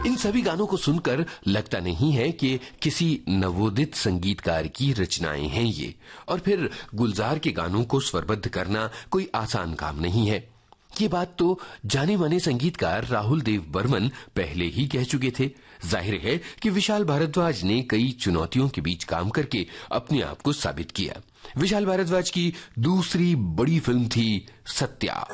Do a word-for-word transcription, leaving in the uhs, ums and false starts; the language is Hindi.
इन सभी गानों को सुनकर लगता नहीं है कि किसी नवोदित संगीतकार की रचनाएं हैं ये। और फिर गुलजार के गानों को स्वरबद्ध करना कोई आसान काम नहीं है। ये बात तो जाने माने संगीतकार राहुल देव बर्मन पहले ही कह चुके थे। जाहिर है कि विशाल भारद्वाज ने कई चुनौतियों के बीच काम करके अपने आप को साबित किया। विशाल भारद्वाज की दूसरी बड़ी फिल्म थी सत्या।